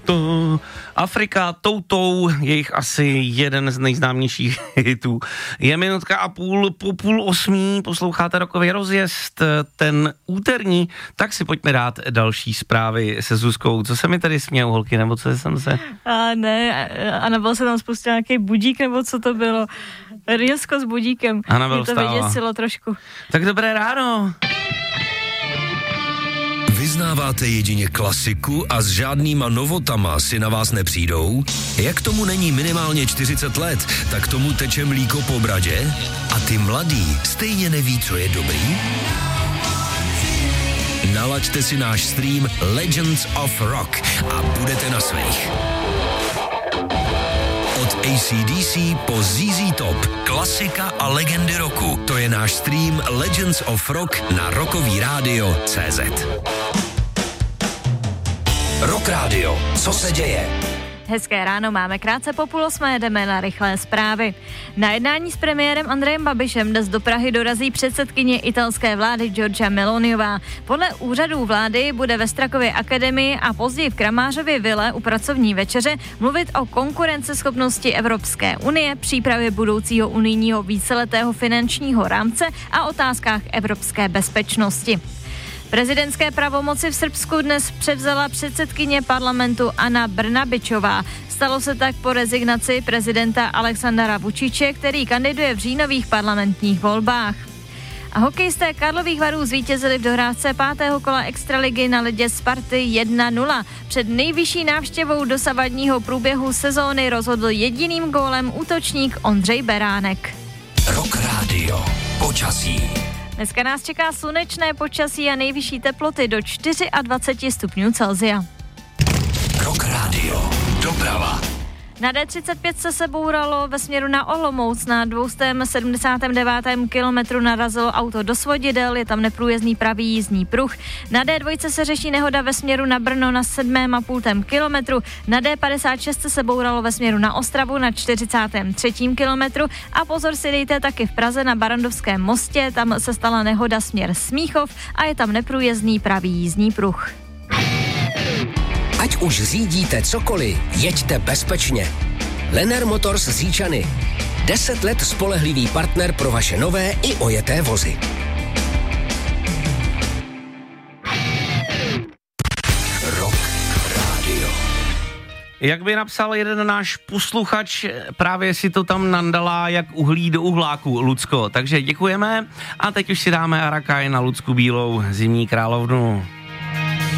Afrika toutou, jejich asi jeden z nejznámějších hitů. Je minutka a půl po 7:30, posloucháte Rockový rozjezd, ten úterní, tak si pojďme dát další zprávy se Zuzkou. Co se mi tady smějou, holky, nebo co jsem se... Anabel se tam spustil nějaký budík, nebo co to bylo? Riesko s budíkem. Anabel mě to vyděsilo trošku. Tak dobré ráno. Vyznáváte jedině klasiku a s žádnýma novotama si na vás nepřijdou? Jak tomu není minimálně 40 let, tak tomu teče mlíko po bradě? A ty mladý stejně neví, co je dobrý? Nalaďte si náš stream Legends of Rock a budete na svých. Od AC/DC po ZZ Top, klasika a legendy roku. To je náš stream Legends of Rock na rockovyradio.cz. Rock Radio, co se děje? Hezké ráno, máme krátce po 7:30, jdeme na rychlé zprávy. Na jednání s premiérem Andrejem Babišem dnes do Prahy dorazí předsedkyně italské vlády Giorgia Meloniová. Podle úřadů vlády bude ve Strakově akademii a později v Kramářově vile u pracovní večeře mluvit o konkurenceschopnosti Evropské unie, přípravě budoucího unijního víceletého finančního rámce a otázkách evropské bezpečnosti. Prezidentské pravomoci v Srbsku dnes převzala předsedkyně parlamentu Ana Brnabičová. Stalo se tak po rezignaci prezidenta Aleksandra Vučiče, který kandiduje v říjnových parlamentních volbách. A hokejisté Karlových Varů zvítězili v dohrávce 5. kola extraligy na ledě Sparty 1-0. Před nejvyšší návštěvou dosavadního průběhu sezóny rozhodl jediným gólem útočník Ondřej Beránek. Rock Radio, počasí. Dneska nás čeká slunečné počasí a nejvyšší teploty do 24 stupňů Celsia. Rock Radio, doprava. Na D35 se bouralo ve směru na Olomouc. Na 279. kilometru narazilo auto do svodidel, je tam neprůjezdný pravý jízdní pruh. Na D2 se řeší nehoda ve směru na Brno na 7,5 kilometru. Na D56 se bouralo ve směru na Ostravu na 43. kilometru. A pozor si dejte taky v Praze na Barandovském mostě, tam se stala nehoda směr Smíchov a je tam neprůjezdný pravý jízdní pruh. Ať už řídíte cokoliv, jeďte bezpečně. Lenner Motors z Říčany. 10 let spolehlivý partner pro vaše nové i ojeté vozy. Rock Radio. Jak by napsal jeden náš posluchač, právě si to tam nandala jak uhlí do uhláku, Lucko. Takže děkujeme a teď už si dáme Arakaj na Lucku Bílou, Zimní královnu.